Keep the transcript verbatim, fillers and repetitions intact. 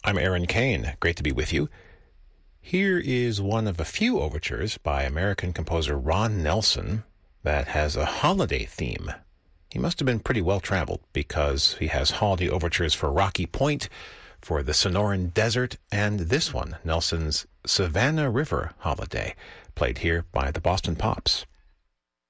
I'm Aaron Kane. Great to be with you. Here is one of a few overtures by American composer Ron Nelson that has a holiday theme. He must have been pretty well traveled because he has holiday overtures for Rocky Point, for the Sonoran Desert, and this one, Nelson's Savannah River Holiday, played here by the Boston Pops.